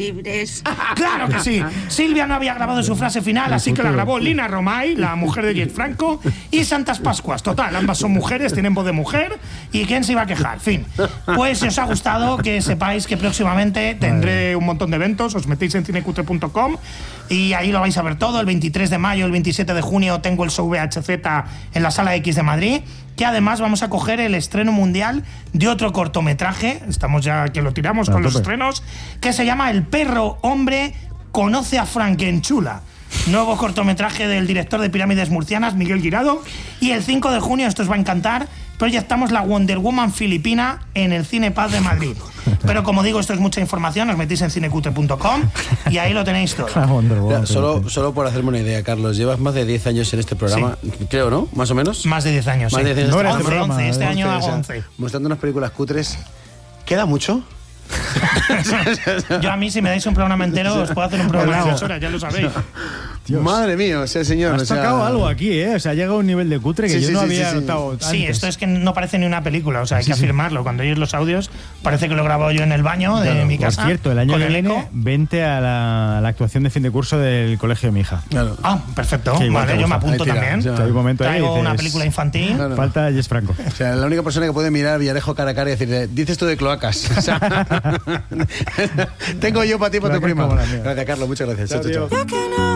libres. ¡Claro que sí! Silvia no había grabado su frase final, así que la grabó Lina Romay, la mujer de Jess Franco, y Santas Pascuas. Total, ambas son mujeres, tienen voz de mujer, y ¿quién se iba a quejar? Fin. Pues si os ha gustado, que sepáis que próximamente tendré un montón de eventos. Os metéis en cinecutre.com y ahí lo vais a ver todo. El 23 de mayo, el 27 de junio tengo el show VHZ en la Sala X de Madrid, que además vamos a coger el estreno mundial de otro cortometraje, estamos ya que lo tiramos con los estrenos, que se llama El perro hombre conoce a Frankenchula. Nuevo cortometraje del director de Pirámides Murcianas, Miguel Guirado. Y el 5 de junio, esto os va a encantar, proyectamos la Wonder Woman filipina en el Cine Paz de Madrid. Pero como digo, esto es mucha información, os metéis en cinecutre.com y ahí lo tenéis todo. Mira, solo por hacerme una idea, Carlos, llevas más de 10 años en este programa, creo, ¿no? ¿Más o menos? Más de 10 años, Más sí. de 10 años. No, 11, este año hago 11. Mostrando unas películas cutres. ¿Queda mucho? Yo a mí, si me dais un programa entero, os puedo hacer un programa de 6 horas, ya lo sabéis. Dios. Madre mía, o sea, señor. Has tocado algo aquí, ¿eh? O sea, llega a un nivel de cutre que yo no había notado antes. Sí, esto es que no parece ni una película, o sea, hay que afirmarlo. Cuando oyes los audios, parece que lo he grabado yo en el baño de mi casa. Por cierto, el año que viene, vente a la actuación de fin de curso del colegio de mi hija. Claro. Ah, perfecto. Vale, yo me apunto también. Traigo una película infantil. Falta Jess Franco. O sea, la única persona que puede mirar a Villarejo cara a cara y decirle, dices tú de cloacas. O sea, tengo yo para ti, para tu prima. Gracias, Carlos, muchas gracias. Chao, chao.